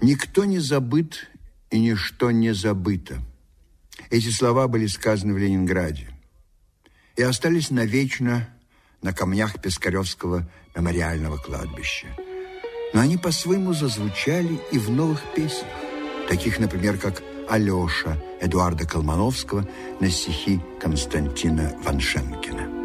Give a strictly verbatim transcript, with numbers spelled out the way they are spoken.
«Никто не забыт и ничто не забыто». Эти слова были сказаны в Ленинграде и остались навечно на камнях Пискаревского мемориального кладбища. Но они по-своему зазвучали и в новых песнях, таких, например, как «Алеша» Эдуарда Колмановского на стихи Константина Ваншенкина.